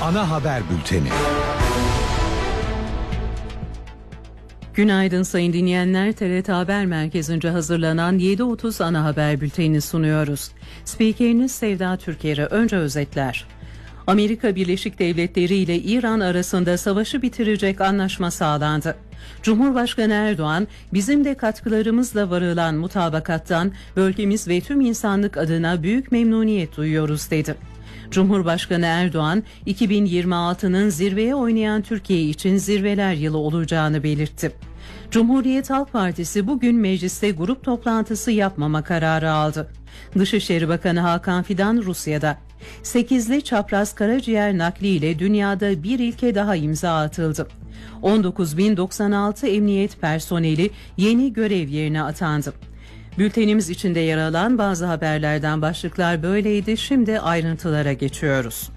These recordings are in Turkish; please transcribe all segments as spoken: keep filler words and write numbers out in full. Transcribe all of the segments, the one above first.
Ana haber bülteni. Günaydın sayın dinleyenler. T R T Haber Merkezi'nce hazırlanan yedi otuz ana haber bültenini sunuyoruz. Spikeriniz Sevda Türker'e. Önce özetler. Amerika Birleşik Devletleri ile İran arasında savaşı bitirecek anlaşma sağlandı. Cumhurbaşkanı Erdoğan, bizim de katkılarımızla varılan mutabakattan bölgemiz ve tüm insanlık adına büyük memnuniyet duyuyoruz dedi. Cumhurbaşkanı Erdoğan, iki bin yirmi altının zirveye oynayan Türkiye için zirveler yılı olacağını belirtti. Cumhuriyet Halk Partisi bugün mecliste grup toplantısı yapmama kararı aldı. Dışişleri Bakanı Hakan Fidan Rusya'da. sekizli çapraz karaciğer nakliyle dünyada bir ilke daha imza atıldı. on dokuz bin doksan altı emniyet personeli yeni görev yerine atandı. Bültenimiz içinde yer alan bazı haberlerden başlıklar böyleydi. Şimdi ayrıntılara geçiyoruz.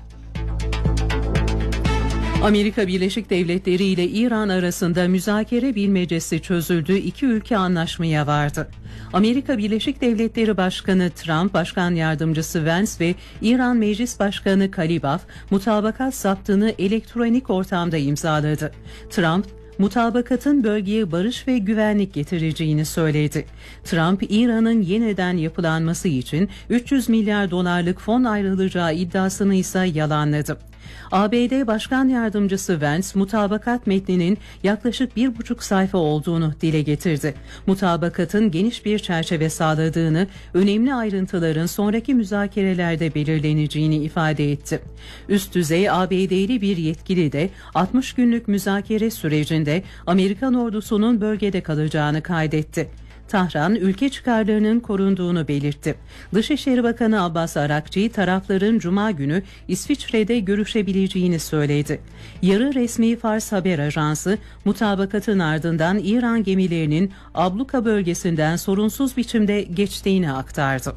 Amerika Birleşik Devletleri ile İran arasında müzakere bilmecesi çözüldü, iki ülke anlaşmaya vardı. Amerika Birleşik Devletleri Başkanı Trump, Başkan Yardımcısı Vance ve İran Meclis Başkanı Kalibaf mutabakat saptığını elektronik ortamda imzaladı. Trump, mutabakatın bölgeye barış ve güvenlik getireceğini söyledi. Trump, İran'ın yeniden yapılanması için üç yüz milyar dolarlık fon ayrılacağı iddiasını ise yalanladı. A B D Başkan Yardımcısı Vance, mutabakat metninin yaklaşık bir buçuk sayfa olduğunu dile getirdi. Mutabakatın geniş bir çerçeve sağladığını, önemli ayrıntıların sonraki müzakerelerde belirleneceğini ifade etti. Üst düzey A B D'li bir yetkili de altmış günlük müzakere sürecinde Amerikan ordusunun bölgede kalacağını kaydetti. Tahran, ülke çıkarlarının korunduğunu belirtti. Dışişleri Bakanı Abbas Arakçı, tarafların Cuma günü İsviçre'de görüşebileceğini söyledi. Yarı resmi Fars haber ajansı, mutabakatın ardından İran gemilerinin abluka bölgesinden sorunsuz biçimde geçtiğini aktardı.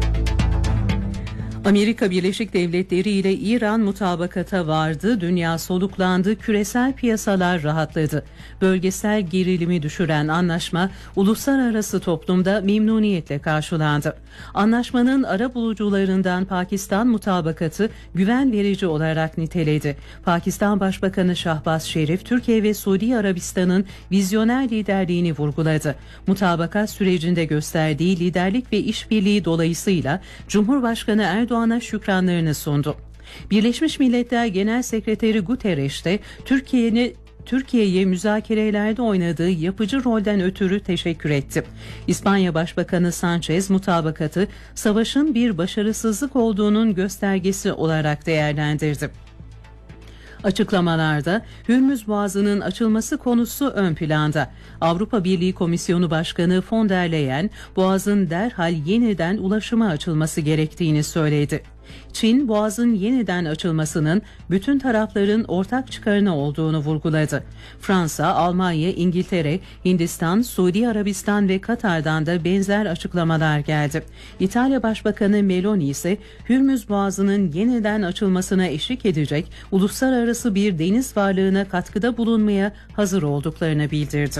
Amerika Birleşik Devletleri ile İran mutabakata vardı, dünya soluklandı, küresel piyasalar rahatladı. Bölgesel gerilimi düşüren anlaşma uluslararası toplumda memnuniyetle karşılandı. Anlaşmanın arabulucularından Pakistan mutabakatı güven verici olarak niteledi. Pakistan Başbakanı Şahbaz Şerif, Türkiye ve Suudi Arabistan'ın vizyoner liderliğini vurguladı. Mutabakat sürecinde gösterdiği liderlik ve işbirliği dolayısıyla Cumhurbaşkanı Erdoğan Erdoğan'a şükranlarını sundu. Birleşmiş Milletler Genel Sekreteri Guterres de Türkiye'nin Türkiye'ye müzakerelerde oynadığı yapıcı rolden ötürü teşekkür etti. İspanya Başbakanı Sanchez mutabakatı savaşın bir başarısızlık olduğunun göstergesi olarak değerlendirdi. Açıklamalarda Hürmüz Boğazı'nın açılması konusu ön planda. Avrupa Birliği Komisyonu Başkanı von der Leyen, Boğaz'ın derhal yeniden ulaşıma açılması gerektiğini söyledi. Çin, Boğaz'ın yeniden açılmasının bütün tarafların ortak çıkarına olduğunu vurguladı. Fransa, Almanya, İngiltere, Hindistan, Suudi Arabistan ve Katar'dan da benzer açıklamalar geldi. İtalya Başbakanı Meloni ise Hürmüz Boğazı'nın yeniden açılmasına eşlik edecek uluslararası bir deniz varlığına katkıda bulunmaya hazır olduklarını bildirdi.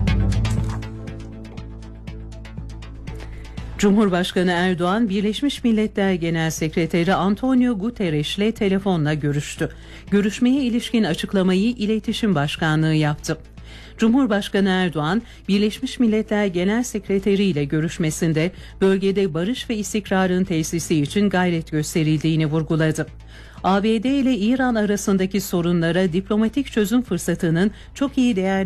Cumhurbaşkanı Erdoğan, Birleşmiş Milletler Genel Sekreteri Antonio Guterres ile telefonla görüştü. Görüşmeye ilişkin açıklamayı İletişim Başkanlığı yaptı. Cumhurbaşkanı Erdoğan, Birleşmiş Milletler Genel Sekreteri ile görüşmesinde bölgede barış ve istikrarın tesisi için gayret gösterildiğini vurguladı. A B D ile İran arasındaki sorunlara diplomatik çözüm fırsatının çok iyi değerlendirilmesi